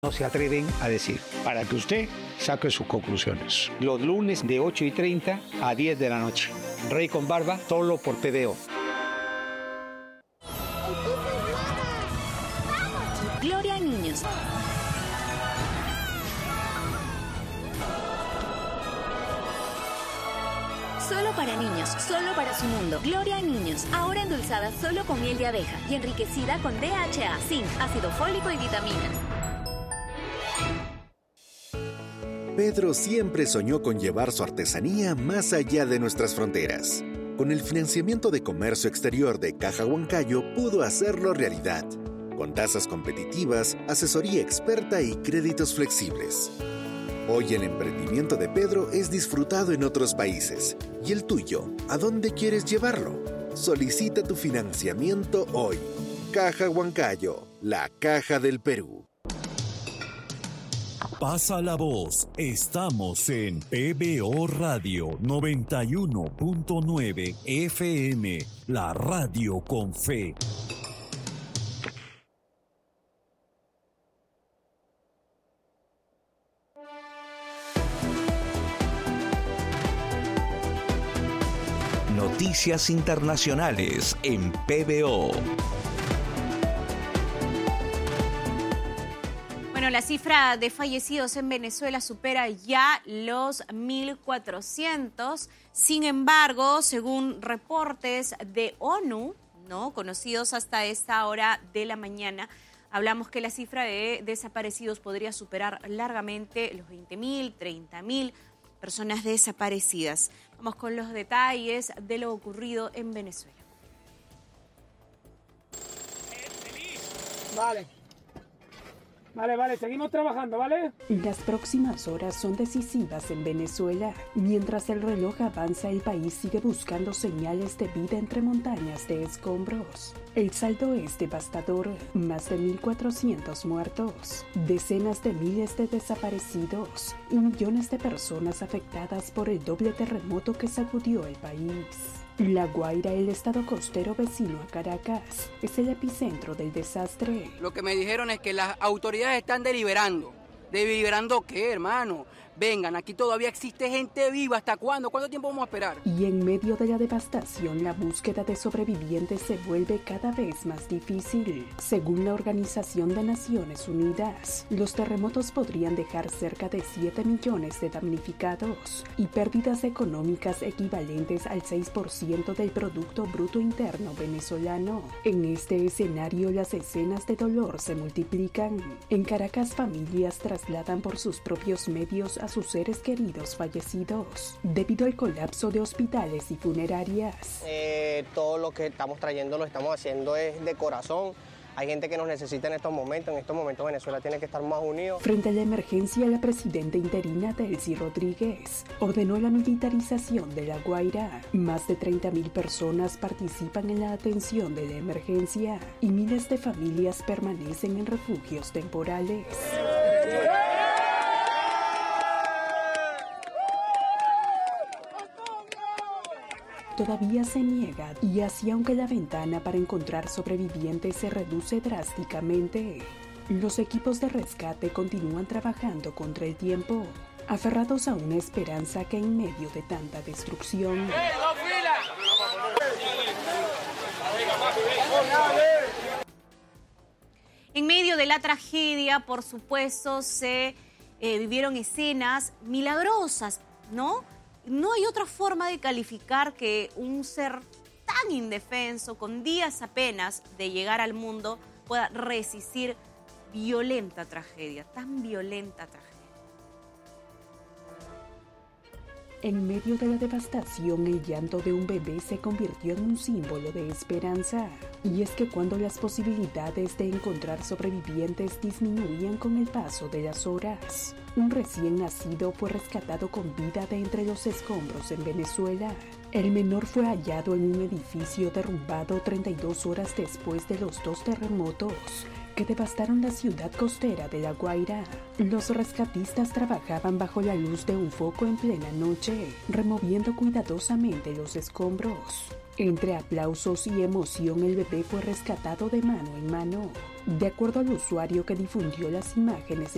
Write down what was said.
no se atreven a decir, para que usted saque sus conclusiones. Los lunes de 8:30 a 10 de la noche. Rey con Barba, solo por PBO. Gloria a niños. Solo para niños, solo para su mundo. Gloria a niños, ahora endulzada solo con miel de abeja y enriquecida con DHA, zinc, ácido fólico y vitaminas. Pedro siempre soñó con llevar su artesanía más allá de nuestras fronteras. Con el financiamiento de comercio exterior de Caja Huancayo pudo hacerlo realidad, con tasas competitivas, asesoría experta y créditos flexibles. Hoy el emprendimiento de Pedro es disfrutado en otros países. ¿Y el tuyo? ¿A dónde quieres llevarlo? Solicita tu financiamiento hoy. Caja Huancayo, la caja del Perú. Pasa la voz, estamos en PBO Radio 91.9 FM, la radio con fe. Noticias internacionales en PBO. Bueno, la cifra de fallecidos en Venezuela supera ya los 1.400. Sin embargo, según reportes de ONU, ¿no?, conocidos hasta esta hora de la mañana, hablamos que la cifra de desaparecidos podría superar largamente los 20.000, 30.000 personas desaparecidas. Vamos con los detalles de lo ocurrido en Venezuela. Vale, seguimos trabajando, ¿vale? Las próximas horas son decisivas en Venezuela. Mientras el reloj avanza, el país sigue buscando señales de vida entre montañas de escombros. El saldo es devastador, más de 1.400 muertos, decenas de miles de desaparecidos y millones de personas afectadas por el doble terremoto que sacudió el país. La Guaira, el estado costero vecino a Caracas, es el epicentro del desastre. Lo que me dijeron es que las autoridades están deliberando. ¿Deliberando qué, hermano? Vengan, aquí todavía existe gente viva. ¿Hasta cuándo? ¿Cuánto tiempo vamos a esperar? Y en medio de la devastación, la búsqueda de sobrevivientes se vuelve cada vez más difícil. Según la Organización de Naciones Unidas, los terremotos podrían dejar cerca de 7 millones de damnificados y pérdidas económicas equivalentes al 6% del Producto Bruto Interno venezolano. En este escenario, las escenas de dolor se multiplican. En Caracas, familias trasladan por sus propios medios a sus seres queridos fallecidos debido al colapso de hospitales y funerarias. Todo lo que estamos trayendo lo estamos haciendo es de corazón. Hay gente que nos necesita en estos momentos. En estos momentos Venezuela tiene que estar más unido. Frente a la emergencia, la presidenta interina Delcy Rodríguez ordenó la militarización de La Guaira. Más de 30.000 personas participan en la atención de la emergencia y miles de familias permanecen en refugios temporales. Todavía se niega, y así aunque la ventana para encontrar sobrevivientes se reduce drásticamente, los equipos de rescate continúan trabajando contra el tiempo, aferrados a una esperanza que en medio de tanta destrucción... En medio de la tragedia, por supuesto, se vivieron escenas milagrosas, ¿no? No hay otra forma de calificar que un ser tan indefenso, con días apenas de llegar al mundo, pueda resistir violenta tragedia, tan violenta tragedia. En medio de la devastación, el llanto de un bebé se convirtió en un símbolo de esperanza. Y es que cuando las posibilidades de encontrar sobrevivientes disminuían con el paso de las horas, un recién nacido fue rescatado con vida de entre los escombros en Venezuela. El menor fue hallado en un edificio derrumbado 32 horas después de los 2 terremotos que devastaron la ciudad costera de La Guaira. Los rescatistas trabajaban bajo la luz de un foco en plena noche, removiendo cuidadosamente los escombros. Entre aplausos y emoción, el bebé fue rescatado de mano en mano. De acuerdo al usuario que difundió las imágenes